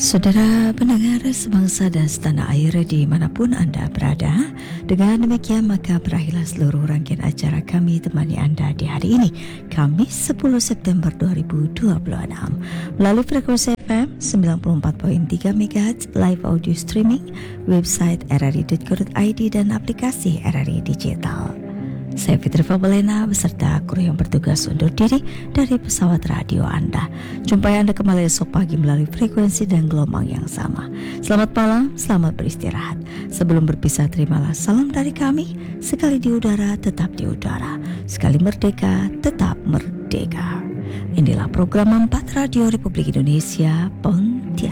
Saudara pendengar sebangsa dan setanah air dimanapun Anda berada, dengan demikian maka berakhirlah seluruh rangkaian acara kami temani Anda di hari ini, Kamis 10 September 2026 melalui frekuensi FM 94.3 MHz, live audio streaming, website rri.co.id dan aplikasi RRI Digital. Saya Fitri Fabalena beserta kru yang bertugas undur diri dari pesawat radio Anda. Jumpai Anda kembali esok pagi melalui frekuensi dan gelombang yang sama. Selamat malam, selamat beristirahat. Sebelum berpisah, terimalah salam dari kami. Sekali di udara, tetap di udara. Sekali merdeka, tetap merdeka. Inilah program 4 Radio Republik Indonesia Pontianak.